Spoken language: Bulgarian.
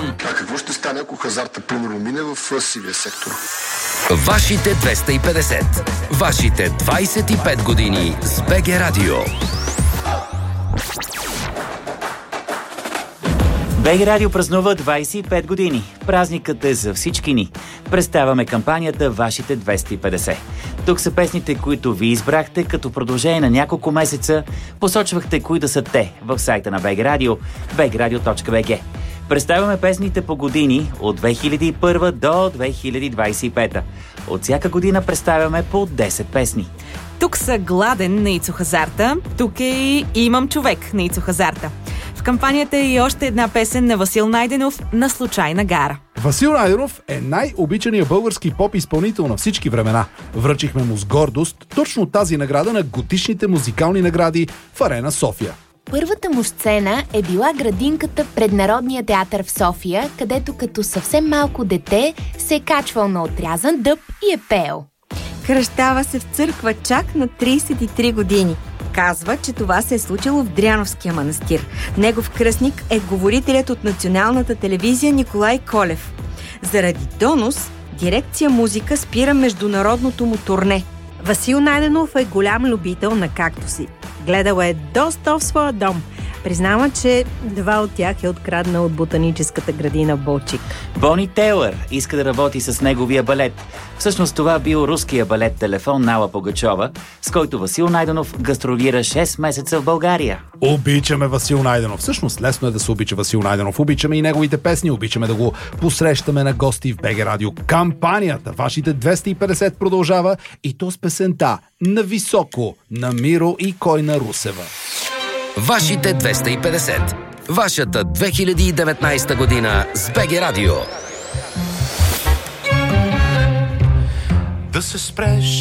А какво ще стане, ако хазарта, примерно, мине в сивия сектор? Вашите 250. Вашите 25 години с БГ Радио. БГ Радио празнува 25 години. Празникът е за всички ни. Представяме кампанията Вашите 250. Тук са песните, които ви избрахте, като продължение на няколко месеца посочвахте кои да са те в сайта на БГ Радио, bgradio.bg. Представяме песните по години от 2001 до 2025. От всяка година представяме по 10 песни. Тук са Гладен на Ицо Хазарта, тук е и Имам човек на Ицо Хазарта. В кампанията е и още една песен на Васил Найденов на Случайна гара. Васил Найденов е най-обичаният български поп-изпълнител на всички времена. Връчихме му с гордост точно тази награда на годишните музикални награди в Арена София. Първата му сцена е била градинката пред Народния театър в София, където като съвсем малко дете се е качвал на отрязан дъб и е пеел. Кръщава се в църква чак на 33 години. Казва, че това се е случило в Дряновския манастир. Негов кръстник е говорителят от Националната телевизия Николай Колев. Заради донос, дирекция музика спира международното му турне. Васил Найденов е голям любител на кактуси. Гледал е доста в своя дом. Признава, че 2 от тях е откраднал от ботаническата градина Болчик. Бони Тейлър иска да работи с неговия балет. Всъщност това бил руския балет Телефон на Алла Пугачова, с който Васил Найденов гастролира 6 месеца в България. Обичаме Васил Найденов. Всъщност лесно е да се обича Васил Найденов. Обичаме и неговите песни, обичаме да го посрещаме на гости в БГ Радио. Кампанията Вашите 250 продължава и то с песента "На високо" на Миро и Койна Русева. Вашите 250. Вашата 2019 година с БГ Радио. Да се спреш